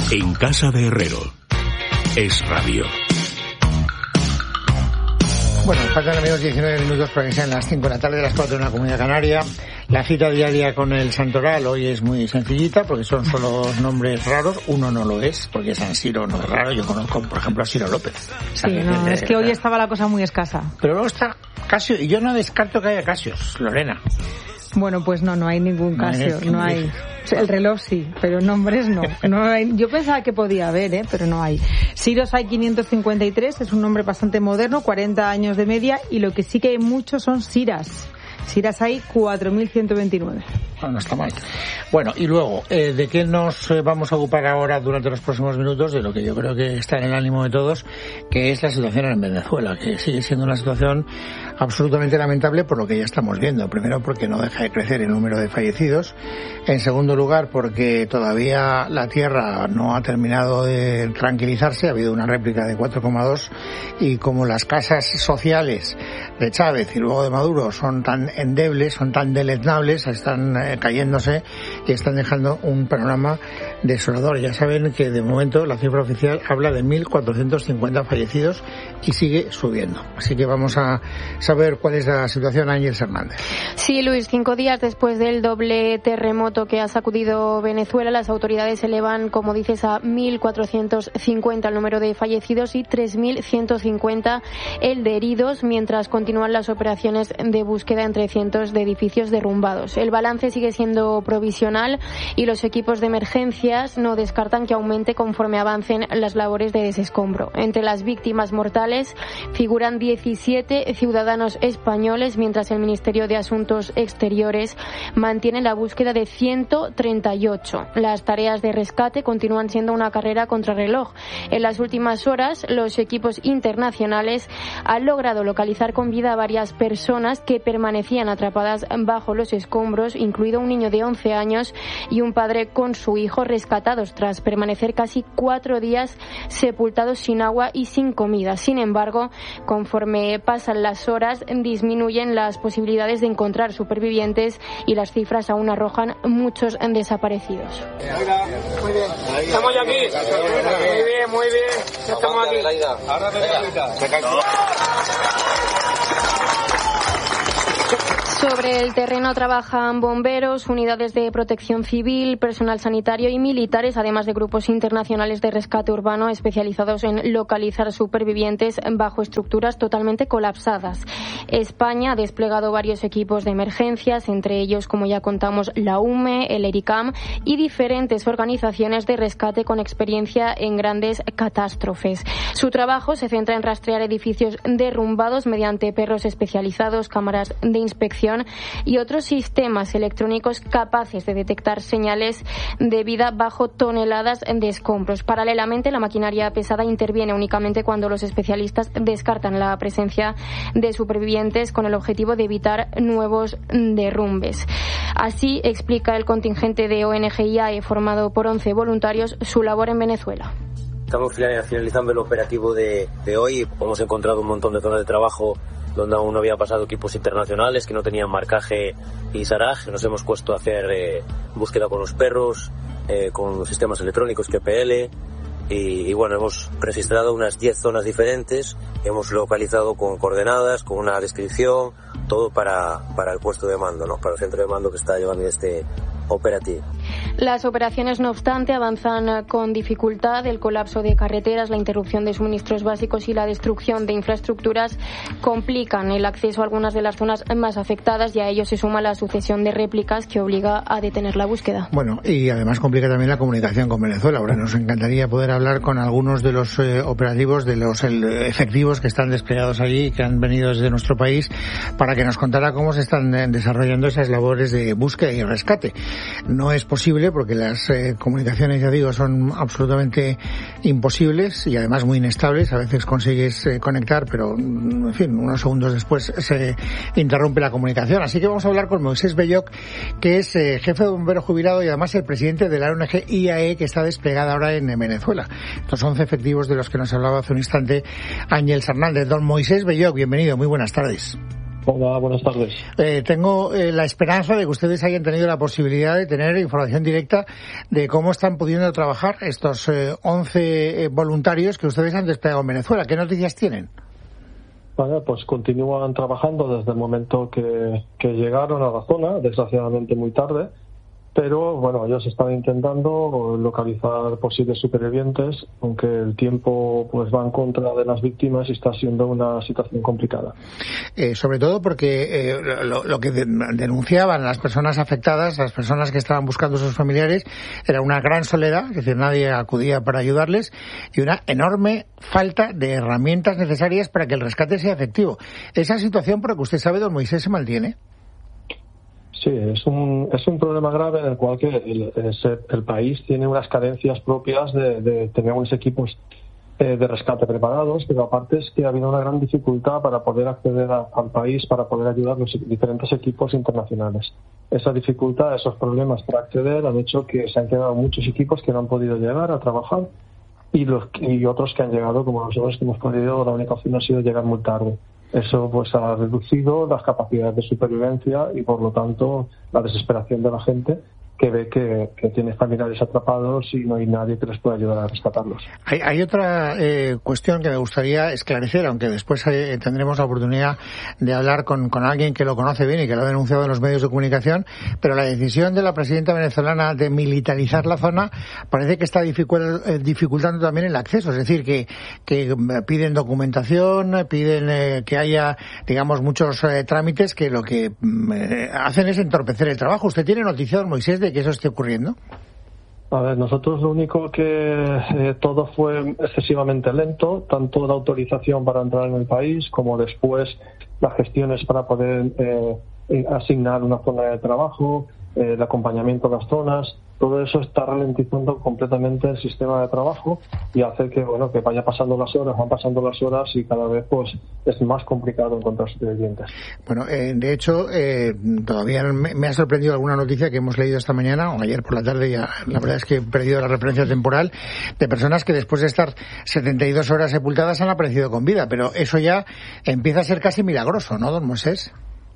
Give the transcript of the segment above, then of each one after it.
En casa de Herrero. Es radio. Bueno, faltan, amigos, 19 minutos para que sean las 5 de la tarde, las 4 en la Comunidad Canaria. La cita diaria con el santoral hoy es muy sencillita porque son solo nombres raros. Uno no lo es, porque San Siro no es raro. Yo conozco, por ejemplo, a Siro López. Sí, no, es que hoy estaba la cosa muy escasa. Pero luego está Casio, y yo no descarto que haya Casios, Lorena. Bueno, pues no hay ningún Casio, no hay. El reloj sí, pero nombres no. No hay. Yo pensaba que podía haber, pero no hay. Siros hay 553, es un nombre bastante moderno, 40 años de media, y lo que sí que hay muchos son Siras. Siras hay 4.129. No está mal. Bueno, y luego, ¿de qué nos vamos a ocupar ahora durante los próximos minutos? De lo que yo creo que está en el ánimo de todos, que es la situación en Venezuela, que sigue siendo una situación absolutamente lamentable por lo que ya estamos viendo. Primero, porque no deja de crecer el número de fallecidos. En segundo lugar, porque todavía la tierra no ha terminado de tranquilizarse. Ha habido una réplica de 4,2, y como las casas sociales de Chávez y luego de Maduro son tan endebles, son tan deleznables, están cayéndose y están dejando un panorama desolador. Ya saben que de momento la cifra oficial habla de 1.450 fallecidos y sigue subiendo. Así que vamos a saber cuál es la situación. Ángel Hernández. Sí, Luis, 5 días después del doble terremoto que ha sacudido Venezuela, las autoridades elevan, como dices, a 1.450 el número de fallecidos y 3.150 el de heridos, mientras continúan las operaciones de búsqueda entre cientos de edificios derrumbados. El balance sigue siendo provisional y los equipos de emergencias no descartan que aumente conforme avancen las labores de desescombro. Entre las víctimas mortales figuran 17 ciudadanos españoles, mientras el Ministerio de Asuntos Exteriores mantiene la búsqueda de 138. Las tareas de rescate continúan siendo una carrera contrarreloj. En las últimas horas, los equipos internacionales han logrado localizar con vida a varias personas que permanecían atrapadas bajo los escombros, incluido un niño de 11 años y un padre con su hijo, rescatados tras permanecer casi 4 días sepultados sin agua y sin comida. Sin embargo, conforme pasan las horas, disminuyen las posibilidades de encontrar supervivientes y las cifras aún arrojan muchos desaparecidos. Muy bien, estamos ya aquí. Muy bien, estamos aquí. Ahora Sobre el terreno trabajan bomberos, unidades de protección civil, personal sanitario y militares, además de grupos internacionales de rescate urbano especializados en localizar supervivientes bajo estructuras totalmente colapsadas. España ha desplegado varios equipos de emergencias, entre ellos, como ya contamos, la UME, el ERICAM y diferentes organizaciones de rescate con experiencia en grandes catástrofes. Su trabajo se centra en rastrear edificios derrumbados mediante perros especializados, cámaras de inspección y otros sistemas electrónicos capaces de detectar señales de vida bajo toneladas de escombros. Paralelamente, la maquinaria pesada interviene únicamente cuando los especialistas descartan la presencia de supervivientes con el objetivo de evitar nuevos derrumbes. Así explica el contingente de ONG IAE formado por 11 voluntarios su labor en Venezuela. Estamos finalizando el operativo de hoy. Hemos encontrado un montón de zonas de trabajo donde aún no había pasado equipos internacionales que no tenían marcaje y SARAG. Nos hemos puesto a hacer búsqueda con los perros, con sistemas electrónicos QPL y bueno, hemos registrado unas 10 zonas diferentes, hemos localizado con coordenadas, con una descripción, todo para el puesto de mando, ¿no? Para el centro de mando que está llevando este operativo. Las operaciones, no obstante, avanzan con dificultad. El colapso de carreteras, la interrupción de suministros básicos y la destrucción de infraestructuras complican el acceso a algunas de las zonas más afectadas, y a ello se suma la sucesión de réplicas que obliga a detener la búsqueda. Bueno, y además complica también la comunicación con Venezuela. Ahora nos encantaría poder hablar con algunos de los operativos, de los efectivos que están desplegados allí, que han venido desde nuestro país, para que nos contara cómo se están desarrollando esas labores de búsqueda y rescate. No es posible porque las comunicaciones, ya digo, son absolutamente imposibles y además muy inestables. A veces consigues conectar, pero en fin, unos segundos después se interrumpe la comunicación. Así que vamos a hablar con Moisés Belloc, que es jefe de bombero jubilado y además el presidente de la ONG IAE, que está desplegada ahora en Venezuela. Estos 11 efectivos de los que nos hablaba hace un instante Ángel Hernández. Don Moisés Belloc, bienvenido, muy buenas tardes. Hola, buenas tardes. Tengo la esperanza de que ustedes hayan tenido la posibilidad de tener información directa de cómo están pudiendo trabajar estos 11 voluntarios que ustedes han desplegado en Venezuela. ¿Qué noticias tienen? Vale, pues continúan trabajando desde el momento que llegaron a la zona, desgraciadamente muy tarde, pero bueno, ellos están intentando localizar posibles supervivientes, aunque el tiempo pues va en contra de las víctimas y está siendo una situación complicada. Sobre todo porque lo que denunciaban las personas afectadas, las personas que estaban buscando a sus familiares, era una gran soledad, es decir, nadie acudía para ayudarles, y una enorme falta de herramientas necesarias para que el rescate sea efectivo. Esa situación, por lo que usted sabe, don Moisés, ¿se mantiene? Sí, es un problema grave en el cual que el país tiene unas carencias propias de tener unos equipos de rescate preparados, pero aparte es que ha habido una gran dificultad para poder acceder al país, para poder ayudar a los diferentes equipos internacionales. Esa dificultad, esos problemas para acceder han hecho que se han quedado muchos equipos que no han podido llegar a trabajar y otros que han llegado, como nosotros que hemos podido, la única opción ha sido llegar muy tarde. Eso pues ha reducido las capacidades de supervivencia y por lo tanto la desesperación de la gente que ve que tiene familiares atrapados y no hay nadie que les pueda ayudar a rescatarlos. Hay otra cuestión que me gustaría esclarecer, aunque después tendremos la oportunidad de hablar con alguien que lo conoce bien y que lo ha denunciado en los medios de comunicación, pero la decisión de la presidenta venezolana de militarizar la zona parece que está dificultando también el acceso, es decir, que piden documentación, piden que haya, digamos, muchos trámites que lo que hacen es entorpecer el trabajo. ¿Usted tiene noticia, don Moisés, de que eso esté ocurriendo? A ver, nosotros lo único que todo fue excesivamente lento, tanto la autorización para entrar en el país como después las gestiones para poder asignar una zona de trabajo, el acompañamiento a las zonas. Todo eso está ralentizando completamente el sistema de trabajo y hace que que van pasando las horas y cada vez pues es más complicado encontrar supervivientes. Bueno, de hecho, todavía me ha sorprendido alguna noticia que hemos leído esta mañana o ayer por la tarde, ya la verdad es que he perdido la referencia temporal, de personas que después de estar 72 horas sepultadas han aparecido con vida, pero eso ya empieza a ser casi milagroso, ¿no, don Moisés?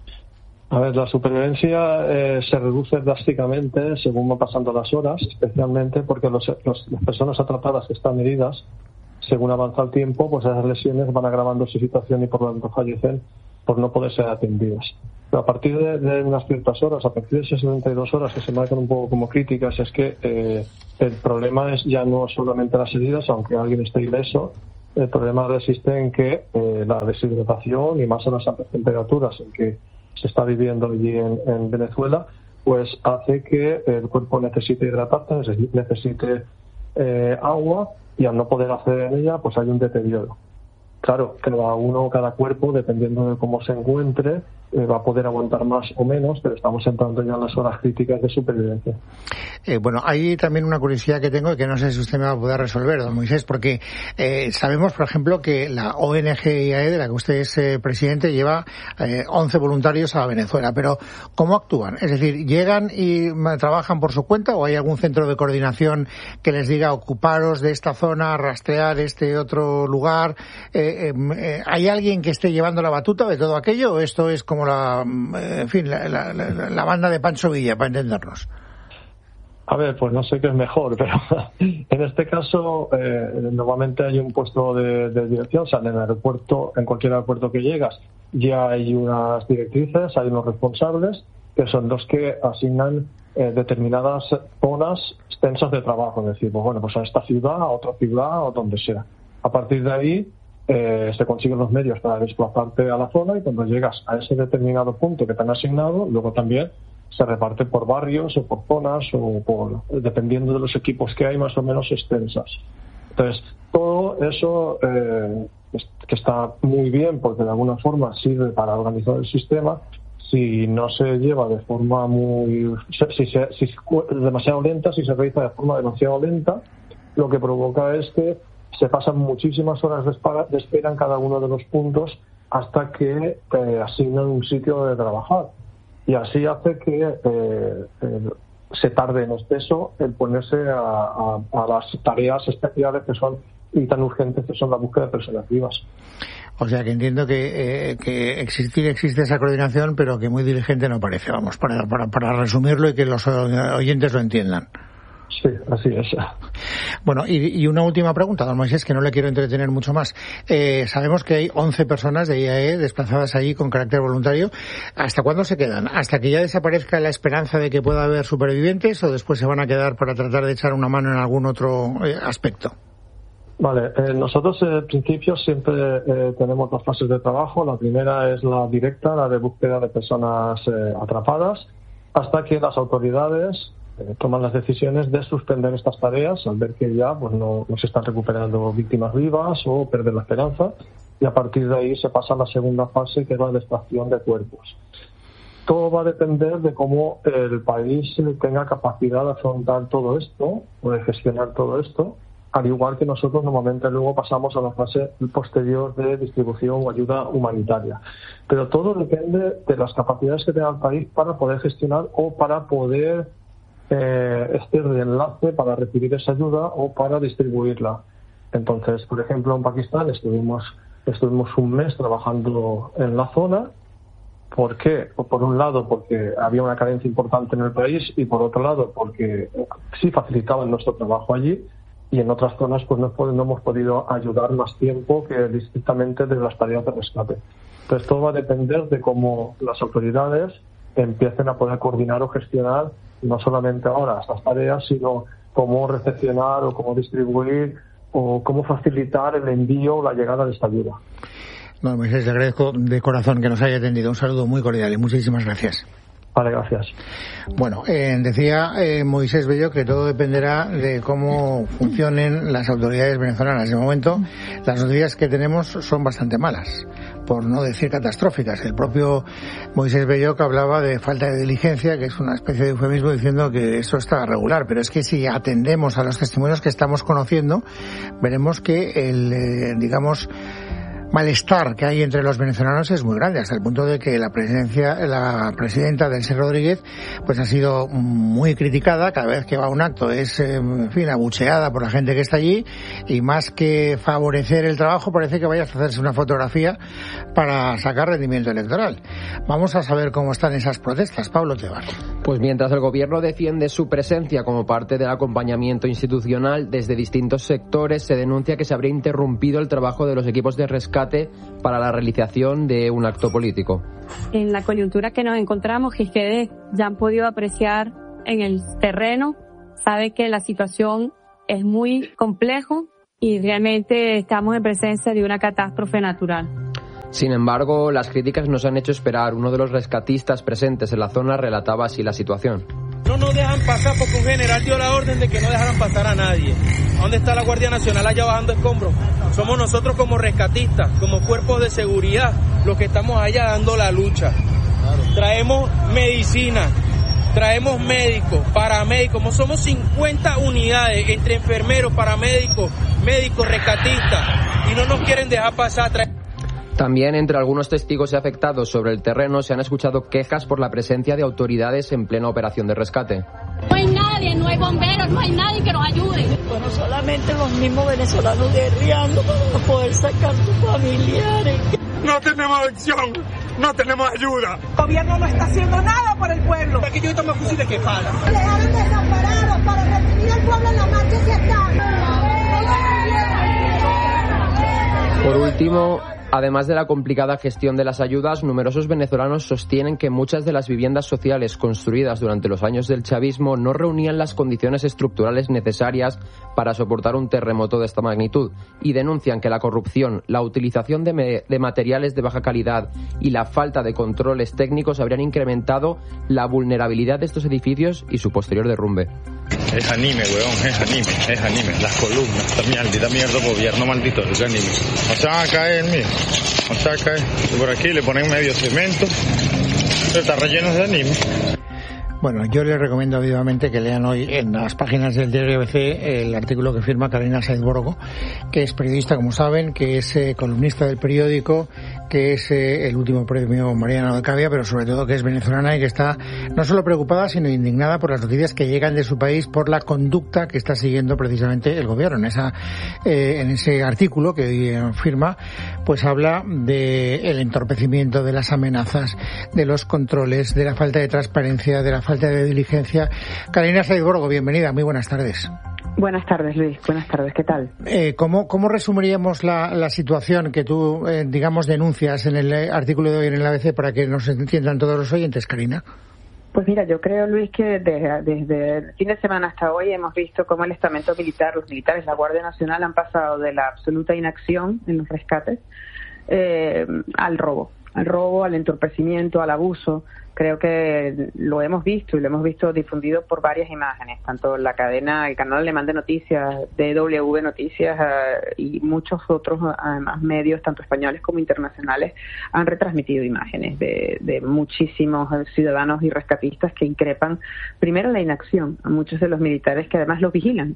A ver, la supervivencia se reduce drásticamente según van pasando las horas, especialmente porque las personas atrapadas que están heridas, según avanza el tiempo, pues esas lesiones van agravando su situación y por lo tanto fallecen por no poder ser atendidas. Pero a partir de unas ciertas horas, a partir de esas 72 horas que se marcan un poco como críticas, es que el problema es ya no solamente las heridas, aunque alguien esté ileso. El problema resiste en que la deshidratación y más a las altas temperaturas en que se está viviendo allí en Venezuela, pues hace que el cuerpo necesite hidratarse, necesite agua, y al no poder acceder a ella, pues hay un deterioro. Claro, cada cuerpo, dependiendo de cómo se encuentre, va a poder aguantar más o menos, pero estamos entrando ya en las horas críticas de supervivencia. Bueno, hay también una curiosidad que tengo y que no sé si usted me va a poder resolver, don Moisés, porque sabemos, por ejemplo, que la ONG IAE, de la que usted es presidente, lleva 11 voluntarios a Venezuela, pero ¿cómo actúan? Es decir, ¿llegan y trabajan por su cuenta o hay algún centro de coordinación que les diga ocuparos de esta zona, rastrear este otro lugar? ¿Hay alguien que esté llevando la batuta de todo aquello o esto es como la banda de Pancho Villa, para entendernos? A ver, pues no sé qué es mejor, pero en este caso normalmente hay un puesto de dirección, o sea, en el aeropuerto, en cualquier aeropuerto que llegas, ya hay unas directrices, hay unos responsables, que son los que asignan determinadas zonas extensas de trabajo, es decir, pues a esta ciudad, a otra ciudad o donde sea. A partir de ahí se consiguen los medios para desplazarte a la zona y cuando llegas a ese determinado punto que te han asignado, luego también se reparte por barrios o por zonas o dependiendo de los equipos que hay, más o menos extensas. Entonces, todo eso que está muy bien porque de alguna forma sirve para organizar el sistema. Si no se lleva de forma si es demasiado lenta, si se realiza de forma demasiado lenta, lo que provoca es que se pasan muchísimas horas de espera en cada uno de los puntos hasta que asignan un sitio de trabajar. Y así hace que se tarde en exceso el ponerse a las tareas especiales que son y tan urgentes que son la búsqueda de personas vivas. O sea, que entiendo que existe esa coordinación, pero que muy diligente no parece, vamos, para resumirlo y que los oyentes lo entiendan. Sí, así es. Bueno, y una última pregunta, don Moisés, que no le quiero entretener mucho más. Sabemos que hay 11 personas de IAE desplazadas allí con carácter voluntario. ¿Hasta cuándo se quedan? ¿Hasta que ya desaparezca la esperanza de que pueda haber supervivientes o después se van a quedar para tratar de echar una mano en algún otro aspecto? Vale, nosotros en principio siempre tenemos 2 fases de trabajo. La primera es la directa, la de búsqueda de personas atrapadas, hasta que las autoridades toman las decisiones de suspender estas tareas al ver que ya pues no se están recuperando víctimas vivas o perder la esperanza, y a partir de ahí se pasa a la segunda fase, que es la de extracción de cuerpos. Todo va a depender de cómo el país tenga capacidad de afrontar todo esto o de gestionar todo esto, al igual que nosotros normalmente luego pasamos a la fase posterior de distribución o ayuda humanitaria. Pero todo depende de las capacidades que tenga el país para poder gestionar o para poder este enlace para recibir esa ayuda o para distribuirla. Entonces, por ejemplo, en Pakistán estuvimos un mes trabajando en la zona. ¿Por qué? Por un lado, porque había una carencia importante en el país, y por otro lado, porque sí facilitaban nuestro trabajo allí, y en otras zonas pues no hemos podido ayudar más tiempo que estrictamente de las tareas de rescate. Entonces, todo va a depender de cómo las autoridades empiecen a poder coordinar o gestionar no solamente ahora estas tareas, sino cómo recepcionar o cómo distribuir o cómo facilitar el envío o la llegada de esta ayuda. Bueno, Moisés, le agradezco de corazón que nos haya atendido. Un saludo muy cordial y muchísimas gracias. Vale, gracias. Bueno, decía Moisés Bello que todo dependerá de cómo funcionen las autoridades venezolanas. De momento, las noticias que tenemos son bastante malas, por no decir catastróficas. El propio Moisés Bello que hablaba de falta de diligencia, que es una especie de eufemismo diciendo que eso está regular. Pero es que si atendemos a los testimonios que estamos conociendo, veremos que el, malestar que hay entre los venezolanos es muy grande, hasta el punto de que la presidenta Delcy Rodríguez pues ha sido muy criticada. Cada vez que va a un acto es abucheada por la gente que está allí, y más que favorecer el trabajo parece que vaya a hacerse una fotografía para sacar rendimiento electoral. Vamos a saber cómo están esas protestas. Pablo Tebar. Pues mientras el gobierno defiende su presencia como parte del acompañamiento institucional, desde distintos sectores se denuncia que se habría interrumpido el trabajo de los equipos de rescate para la realización de un acto político. En la coyuntura que nos encontramos, que ustedes ya han podido apreciar en el terreno, sabe que la situación es muy compleja y realmente estamos en presencia de una catástrofe natural. Sin embargo, las críticas nos han hecho esperar. Uno de los rescatistas presentes en la zona relataba así la situación. No nos dejan pasar porque un general dio la orden de que no dejaran pasar a nadie. ¿Dónde está la Guardia Nacional allá bajando escombros? Somos nosotros como rescatistas, como cuerpos de seguridad, los que estamos allá dando la lucha. Traemos medicina, traemos médicos, paramédicos, como somos 50 unidades entre enfermeros, paramédicos, médicos, rescatistas, y no nos quieren dejar pasar. También entre algunos testigos y afectados sobre el terreno se han escuchado quejas por la presencia de autoridades en plena operación de rescate. No hay nadie, no hay bomberos, no hay nadie que nos ayude. Bueno, solamente los mismos venezolanos guerreando para poder sacar sus familiares. No tenemos acción, no tenemos ayuda. El gobierno no está haciendo nada por el pueblo. Aquí yo tomo fusiles que pagan. Le dejaron desamparados para recibir al pueblo en la marcha que está. Por último, además de la complicada gestión de las ayudas, numerosos venezolanos sostienen que muchas de las viviendas sociales construidas durante los años del chavismo no reunían las condiciones estructurales necesarias para soportar un terremoto de esta magnitud, y denuncian que la corrupción, la utilización de materiales de baja calidad y la falta de controles técnicos habrían incrementado la vulnerabilidad de estos edificios y su posterior derrumbe. Es anime, weón, es anime. Las columnas, esta maldita gobierno maldito, es anime. O sea, va a caer, mira. O sea, cae. Y por aquí le ponen medio cemento. Está relleno de anime. Bueno, yo les recomiendo vivamente que lean hoy en las páginas del diario ABC el artículo que firma Carolina Sáenz Borgo, que es periodista, como saben, que es columnista del periódico, que es el último premio Mariano de Cavia, pero sobre todo que es venezolana y que está no solo preocupada, sino indignada por las noticias que llegan de su país por la conducta que está siguiendo precisamente el gobierno. En ese artículo que hoy firma, pues habla del entorpecimiento, de las amenazas, de los controles, de la falta de transparencia, de la falta de diligencia. Carolina Sáenz Borgo, bienvenida, muy buenas tardes. Buenas tardes, Luis. Buenas tardes, ¿qué tal? ¿Cómo resumiríamos la situación que tú, digamos, denuncias en el artículo de hoy en el ABC para que nos entiendan todos los oyentes, Karina? Pues mira, yo creo, Luis, que desde el fin de semana hasta hoy hemos visto cómo el estamento militar, los militares, la Guardia Nacional han pasado de la absoluta inacción en los rescates al robo, al entorpecimiento, al abuso. Creo que lo hemos visto y lo hemos visto difundido por varias imágenes, tanto la cadena, el canal alemán de noticias, DW Noticias y muchos otros además medios, tanto españoles como internacionales, han retransmitido imágenes de muchísimos ciudadanos y rescatistas que increpan primero la inacción a muchos de los militares que además los vigilan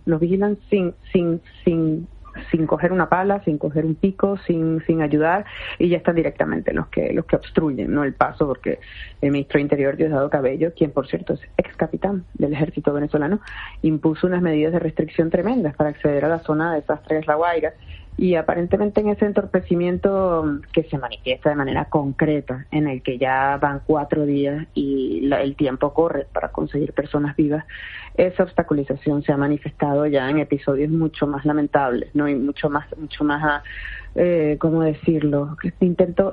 sin coger una pala, sin coger un pico, sin ayudar, y ya están directamente los que obstruyen, ¿no?, el paso, porque el ministro de Interior, Diosdado Cabello, quien por cierto es ex capitán del ejército venezolano, impuso unas medidas de restricción tremendas para acceder a la zona de desastre de La Guaira, y aparentemente en ese entorpecimiento que se manifiesta de manera concreta, en el que ya van 4 días y el tiempo corre para conseguir personas vivas, esa obstaculización se ha manifestado ya en episodios mucho más lamentables, ¿no? Y mucho más, ¿cómo decirlo? Intento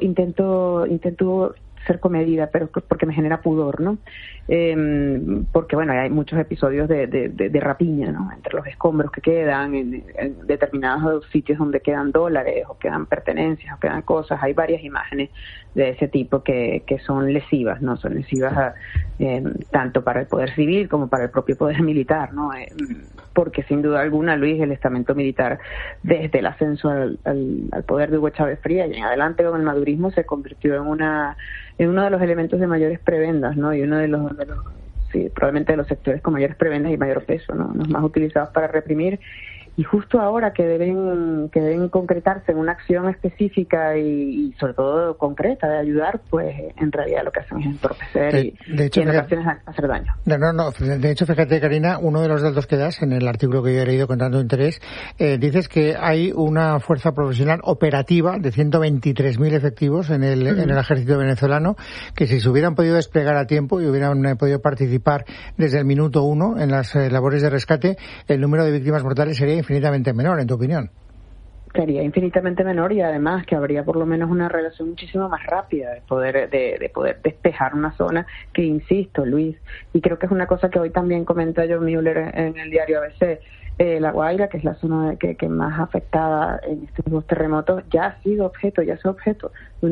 ser comedida, pero porque me genera pudor, ¿no? Porque, bueno, hay muchos episodios de rapiña, ¿no?, entre los escombros que quedan en determinados sitios donde quedan dólares o quedan pertenencias o quedan cosas. Hay varias imágenes de ese tipo que son lesivas, ¿no? Son lesivas tanto para el poder civil como para el propio poder militar, ¿no? Porque sin duda alguna, Luis, el estamento militar, desde el ascenso al poder de Hugo Chávez Frías y en adelante con el madurismo, se convirtió en uno de los elementos de mayores prebendas, ¿no? Y uno de los probablemente de los sectores con mayores prebendas y mayor peso, ¿no? Los más utilizados para reprimir. Y justo ahora que deben concretarse en una acción específica y sobre todo concreta de ayudar, pues en realidad lo que hacen es entorpecer y en ocasiones hacer daño. No. De hecho, fíjate, Karina, uno de los datos que das en el artículo que yo he leído con tanto interés, dices que hay una fuerza profesional operativa de 123.000 efectivos en el ejército venezolano, que si se hubieran podido desplegar a tiempo y hubieran podido participar desde el minuto 1 en las labores de rescate, el número de víctimas mortales sería infinitamente menor, en tu opinión. Sería infinitamente menor, y además que habría por lo menos una relación muchísimo más rápida de poder despejar una zona que, insisto, Luis, y creo que es una cosa que hoy también comenta John Mueller en el diario ABC, La Guaira, que es la zona que más afectada en estos 2 terremotos, ya ha sido objeto